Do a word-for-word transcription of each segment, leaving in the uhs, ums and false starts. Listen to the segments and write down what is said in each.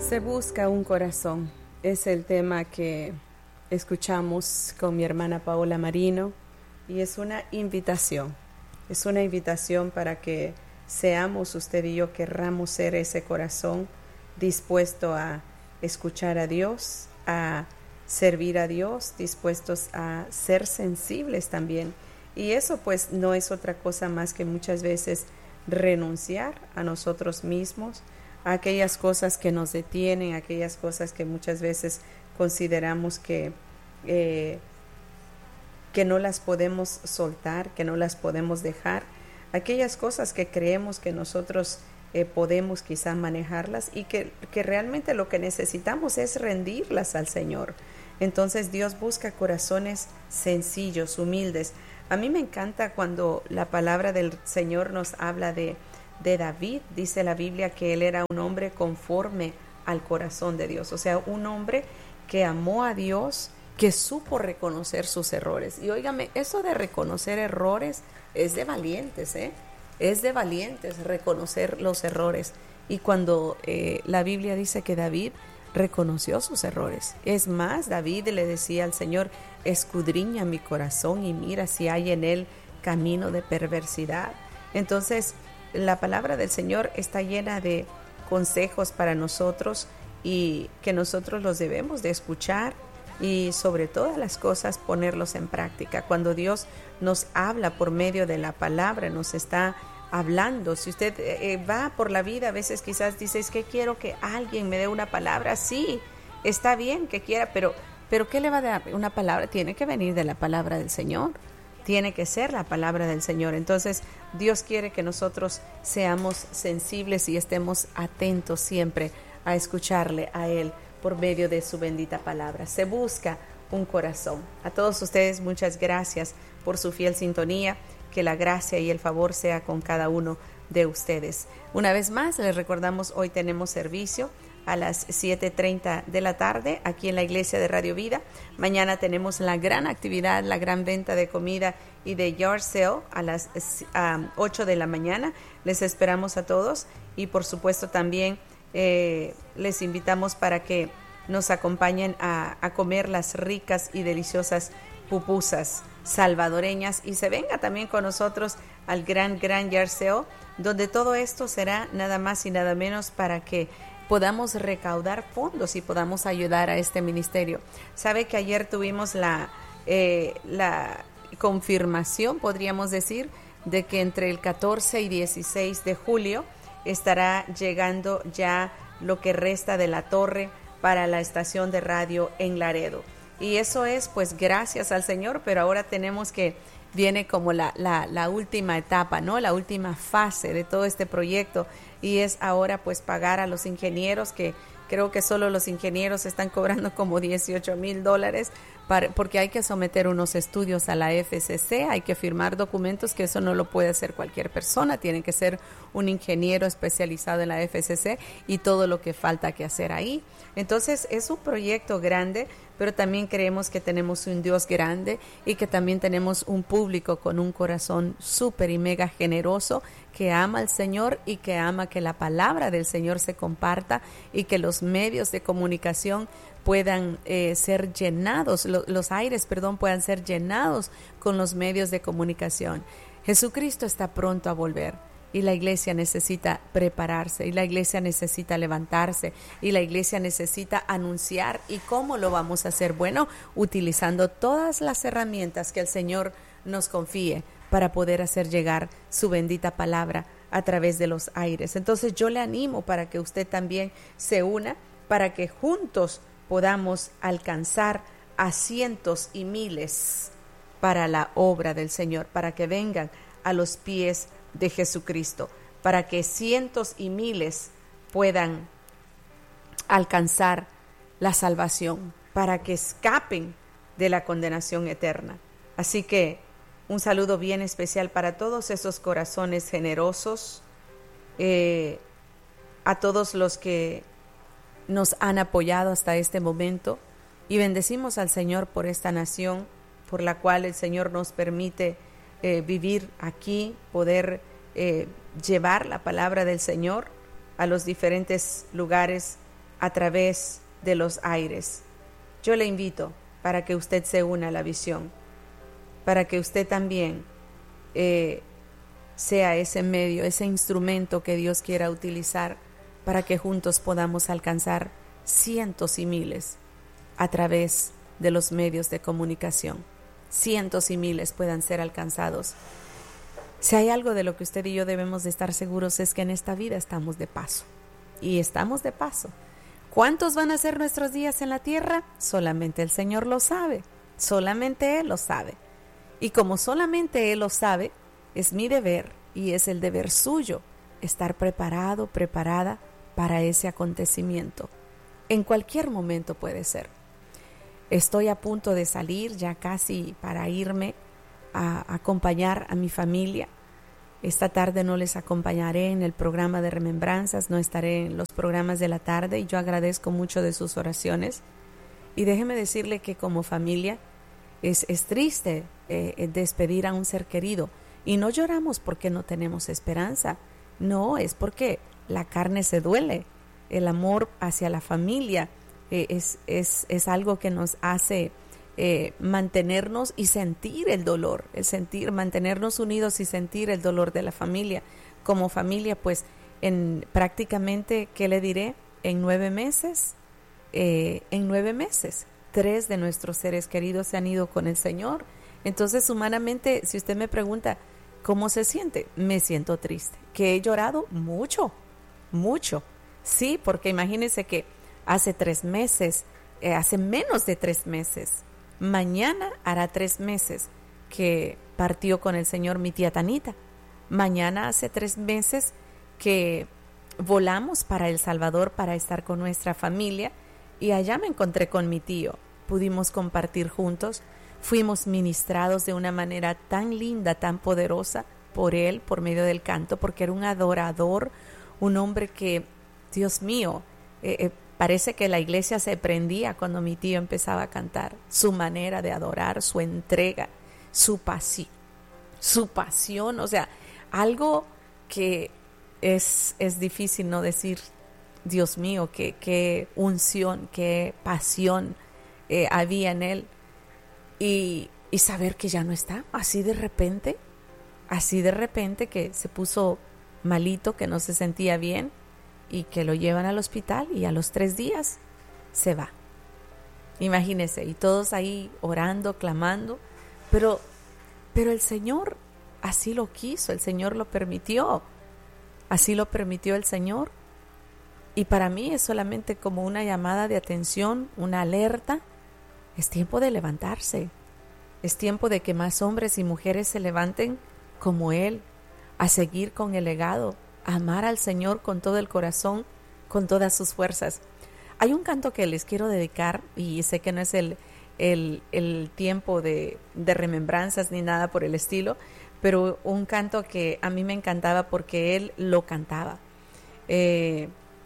Se busca un corazón. Es el tema que escuchamos con mi hermana Paola Marino y es una invitación. Es una invitación para que seamos usted y yo, querramos ser ese corazón dispuesto a escuchar a Dios, a servir a Dios, dispuestos a ser sensibles también. Y eso pues no es otra cosa más que muchas veces renunciar a nosotros mismos, a aquellas cosas que nos detienen, aquellas cosas que muchas veces consideramos que, eh, que no las podemos soltar, que no las podemos dejar, aquellas cosas que creemos que nosotros eh, podemos quizás manejarlas y que, que realmente lo que necesitamos es rendirlas al Señor. Entonces Dios busca corazones sencillos, humildes. A mí me encanta cuando la palabra del Señor nos habla de de David. Dice la Biblia que él era un hombre conforme al corazón de Dios, o sea, un hombre que amó a Dios, que supo reconocer sus errores. Y óigame, eso de reconocer errores es de valientes, ¿eh? Es de valientes reconocer los errores. Y cuando eh, la Biblia dice que David reconoció sus errores, es más, David le decía al Señor: escudriña mi corazón y mira si hay en él camino de perversidad. Entonces, la palabra del Señor está llena de consejos para nosotros y que nosotros los debemos de escuchar y sobre todas las cosas ponerlos en práctica. Cuando Dios nos habla por medio de la palabra, nos está hablando. Si usted eh, va por la vida, a veces quizás dice: es que quiero que alguien me dé una palabra. Sí, está bien que quiera, pero, pero ¿qué le va a dar una palabra? Tiene que venir de la palabra del Señor. Tiene que ser la palabra del Señor. Entonces Dios quiere que nosotros seamos sensibles y estemos atentos siempre a escucharle a Él por medio de su bendita palabra. Se busca un corazón. A todos ustedes, muchas gracias por su fiel sintonía. Que la gracia y el favor sea con cada uno de ustedes. Una vez más, les recordamos, hoy tenemos servicio a las siete treinta de la tarde aquí en la iglesia de Radio Vida. Mañana tenemos la gran actividad, la gran venta de comida y de yard sale a las um, ocho de la mañana. Les esperamos a todos y por supuesto también eh, les invitamos para que nos acompañen a, a comer las ricas y deliciosas pupusas salvadoreñas y se venga también con nosotros al gran, gran yard sale, donde todo esto será nada más y nada menos para que podamos recaudar fondos y podamos ayudar a este ministerio. Sabe que ayer tuvimos la, eh, la confirmación, podríamos decir, de que entre el catorce y dieciséis de julio estará llegando ya lo que resta de la torre para la estación de radio en Laredo. Y eso es pues gracias al Señor, pero ahora tenemos que, viene como la, la, la última etapa, ¿no? La última fase de todo este proyecto y es ahora pues pagar a los ingenieros, que creo que solo los ingenieros están cobrando como dieciocho mil dólares para, porque hay que someter unos estudios a la F C C, hay que firmar documentos que eso no lo puede hacer cualquier persona, tiene que ser un ingeniero especializado en la F C C y todo lo que falta que hacer ahí. Entonces es un proyecto grande, pero también creemos que tenemos un Dios grande y que también tenemos un público con un corazón súper y mega generoso que ama al Señor y que ama que la palabra del Señor se comparta y que los medios de comunicación puedan eh, ser llenados, lo, los aires, perdón, puedan ser llenados con los medios de comunicación. Jesucristo está pronto a volver. Y la iglesia necesita prepararse, y la iglesia necesita levantarse, y la iglesia necesita anunciar. ¿Y cómo lo vamos a hacer? Bueno, utilizando todas las herramientas que el Señor nos confíe para poder hacer llegar su bendita palabra a través de los aires. Entonces yo le animo para que usted también se una, para que juntos podamos alcanzar a cientos y miles para la obra del Señor, para que vengan a los pies de Jesucristo, para que cientos y miles puedan alcanzar la salvación, para que escapen de la condenación eterna. Así que un saludo bien especial para todos esos corazones generosos, eh, a todos los que nos han apoyado hasta este momento, y bendecimos al Señor por esta nación, por la cual el Señor nos permite Eh, vivir aquí, poder eh, llevar la palabra del Señor a los diferentes lugares a través de los aires. Yo le invito para que usted se una a la visión, para que usted también eh, sea ese medio, ese instrumento que Dios quiera utilizar para que juntos podamos alcanzar cientos y miles a través de los medios de comunicación. Cientos y miles puedan ser alcanzados. Si hay algo de lo que usted y yo debemos de estar seguros es que en esta vida estamos de paso. Y estamos de paso. ¿Cuántos van a ser nuestros días en la tierra? Solamente el Señor lo sabe. Solamente Él lo sabe. Y como solamente Él lo sabe, es mi deber y es el deber suyo estar preparado, preparada para ese acontecimiento. En cualquier momento puede ser. Estoy a punto de salir ya casi para irme a acompañar a mi familia. Esta tarde no les acompañaré en el programa de remembranzas, no estaré en los programas de la tarde y yo agradezco mucho de sus oraciones. Y déjeme decirle que como familia es, es triste eh, despedir a un ser querido y no lloramos porque no tenemos esperanza, no, es porque la carne se duele. El amor hacia la familia eh, es, es, es algo que nos hace Eh, mantenernos y sentir el dolor, el sentir, mantenernos unidos y sentir el dolor de la familia. Como familia, pues, en prácticamente, ¿qué le diré? En nueve meses, eh, en nueve meses, tres de nuestros seres queridos se han ido con el Señor. Entonces, humanamente, si usted me pregunta, ¿cómo se siente? Me siento triste. ¿Que he llorado? Mucho, mucho. Sí, porque imagínense que hace tres meses, eh, hace menos de tres meses, mañana hará tres meses que partió con el Señor mi tía Tanita. Mañana hace tres meses que volamos para El Salvador para estar con nuestra familia y allá me encontré con mi tío. Pudimos compartir juntos, fuimos ministrados de una manera tan linda, tan poderosa por él, por medio del canto, porque era un adorador, un hombre que, Dios mío, eh, eh, parece que la iglesia se prendía cuando mi tío empezaba a cantar. Su manera de adorar, su entrega, su pasión, su pasión, o sea, algo que es, es difícil no decir, Dios mío, qué, qué unción, qué pasión eh, había en él. Y, y saber que ya no está, así de repente, así de repente que se puso malito, que no se sentía bien, y que lo llevan al hospital y a los tres días se va. Imagínense, y todos ahí orando, clamando, pero, pero el Señor así lo quiso, el Señor lo permitió, así lo permitió el Señor. Y para mí es solamente como una llamada de atención, una alerta. Es tiempo de levantarse, es tiempo de que más hombres y mujeres se levanten como Él, a seguir con el legado, a amar al Señor con todo el corazón, con todas sus fuerzas. Hay un canto que les quiero dedicar y sé que no es el, el, el tiempo de, de remembranzas ni nada por el estilo, pero un canto que a mí me encantaba porque él lo cantaba. Eh,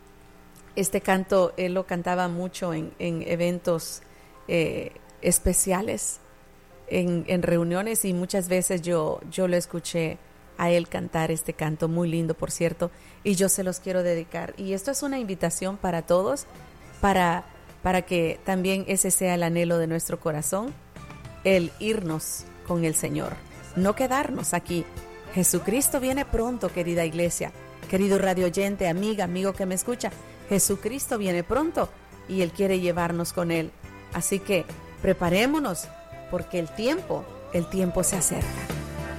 este canto él lo cantaba mucho en, en eventos eh, especiales, en, en reuniones, y muchas veces yo, yo lo escuché a él cantar este canto muy lindo, por cierto, y yo se los quiero dedicar. Y esto es una invitación para todos, para, para que también ese sea el anhelo de nuestro corazón, el irnos con el Señor, no quedarnos aquí. Jesucristo viene pronto, querida iglesia, querido radio oyente, amiga, amigo que me escucha. Jesucristo viene pronto y Él quiere llevarnos con Él. Así que preparémonos, porque el tiempo, el tiempo se acerca.